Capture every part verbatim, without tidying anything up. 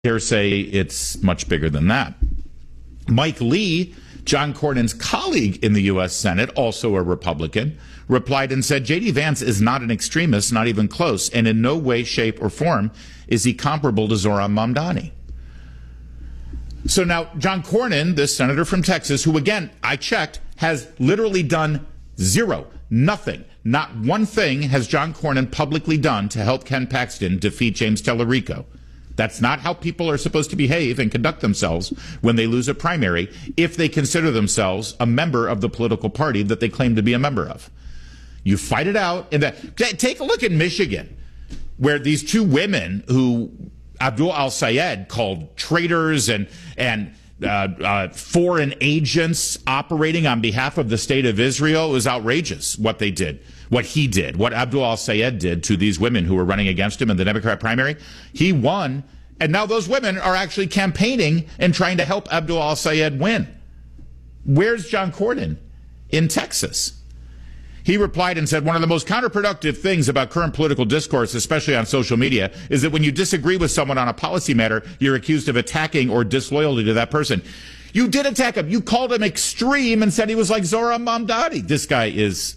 dare say it's much bigger than that. Mike Lee, John Cornyn's colleague in the U S Senate, also a Republican, replied and said, J D. Vance is not an extremist, not even close, and in no way, shape, or form is he comparable to Zohran Mamdani. So now, John Cornyn, this senator from Texas, who, again, I checked, has literally done zero, nothing, not one thing has John Cornyn publicly done to help Ken Paxton defeat James Tallarico. That's not how people are supposed to behave and conduct themselves when they lose a primary if they consider themselves a member of the political party that they claim to be a member of. You fight it out. And that, take a look at Michigan, where these two women who Abdul al-Sayed called traitors and, and uh, uh, foreign agents operating on behalf of the state of Israel, it was outrageous what they did. What he did, what Abdul al-Sayed did to these women who were running against him in the Democrat primary. He won, and now those women are actually campaigning and trying to help Abdul al-Sayed win. Where's John Cornyn? In Texas. He replied and said, one of the most counterproductive things about current political discourse, especially on social media, is that when you disagree with someone on a policy matter, you're accused of attacking or disloyalty to that person. You did attack him. You called him extreme and said he was like Zohran Mamdani. This guy is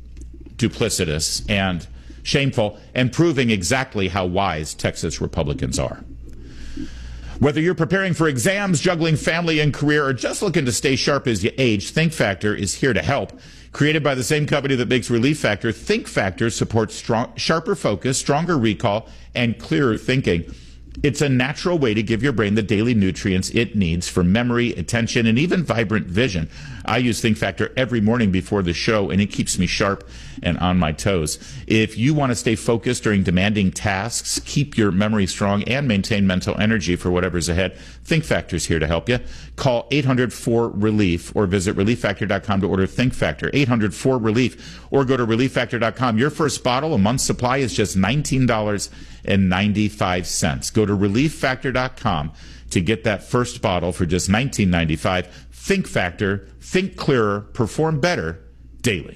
duplicitous and shameful, and proving exactly how wise Texas Republicans are. Whether you're preparing for exams, juggling family and career, or just looking to stay sharp as you age, Think Factor is here to help. Created by the same company that makes Relief Factor, Think Factor supports strong, sharper focus, stronger recall, and clearer thinking. It's a natural way to give your brain the daily nutrients it needs for memory, attention, and even vibrant vision. I use Think Factor every morning before the show, and it keeps me sharp and on my toes. If you want to stay focused during demanding tasks, keep your memory strong, and maintain mental energy for whatever's ahead, Think Factor's here to help you. Call eight hundred four relief or visit relief factor dot com to order Think Factor, eight hundred four relief, or go to relief factor dot com. Your first bottle, a month's supply, is just nineteen dollars and ninety-five cents. Go to relief factor dot com to get that first bottle for just nineteen ninety-five. Think Factor, think clearer, perform better daily.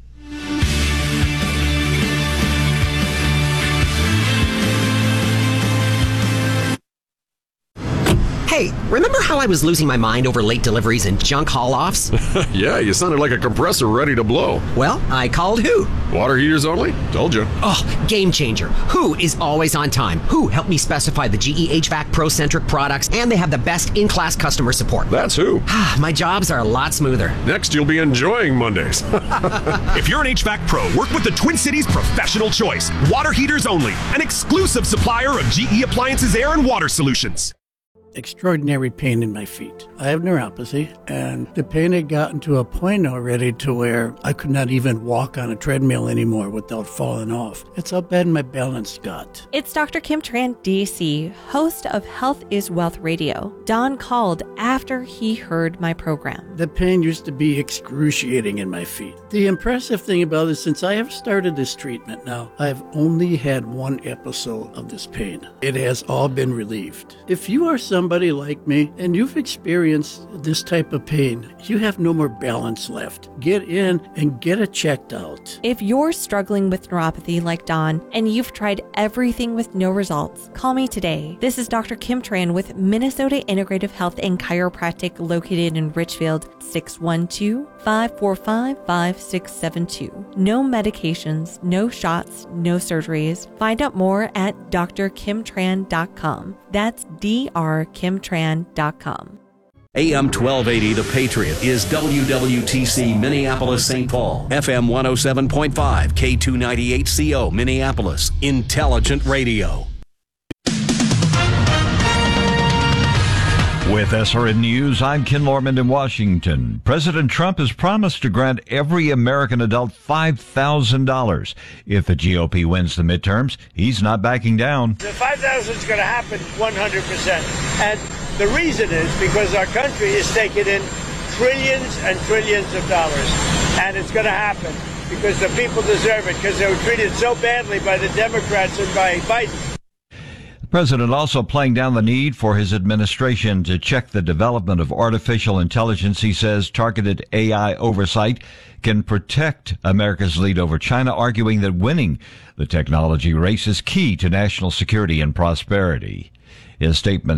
Hey, remember how I was losing my mind over late deliveries and junk haul-offs? Yeah, you sounded like a compressor ready to blow. Well, I called Who. Water heaters only? Told you. Oh, game changer. Who is always on time. Who helped me specify the G E H V A C Pro-centric products, and they have the best in-class customer support. That's Who. My jobs are a lot smoother. Next, you'll be enjoying Mondays. If you're an H V A C Pro, work with the Twin Cities Professional Choice. Water heaters only. An exclusive supplier of G E Appliances Air and Water Solutions. Extraordinary pain in my feet. I have neuropathy, and the pain had gotten to a point already to where I could not even walk on a treadmill anymore without falling off. That's how bad my balance got. It's Doctor Kim Tran, D C, host of Health is Wealth Radio. Don called after he heard my program. The pain used to be excruciating in my feet. The impressive thing about it is, since I have started this treatment now, I've only had one episode of this pain. It has all been relieved. If you are somebody Somebody like me, and you've experienced this type of pain, you have no more balance left. Get in and get it checked out. If you're struggling with neuropathy like Don, and you've tried everything with no results, call me today. This is Doctor Kim Tran with Minnesota Integrative Health and Chiropractic located in Richfield, six one two, five four five, five six seven two. No medications, no shots, no surgeries. Find out more at d r kim tran dot com. That's D R kim tran dot com. A M twelve eighty The Patriot is W W T C Minneapolis Saint Paul, F M one oh seven point five, K two ninety-eight C O Minneapolis, Intelligent Radio. With S R N News, I'm Ken Lorman in Washington. President Trump has promised to grant every American adult five thousand dollars. If the G O P wins the midterms, he's not backing down. The five thousand dollars is going to happen one hundred percent. And the reason is because our country is taking in trillions and trillions of dollars. And it's going to happen because the people deserve it, because they were treated so badly by the Democrats and by Biden. The president also playing down the need for his administration to check the development of artificial intelligence. He says targeted A I oversight can protect America's lead over China, arguing that winning the technology race is key to national security and prosperity. In a statement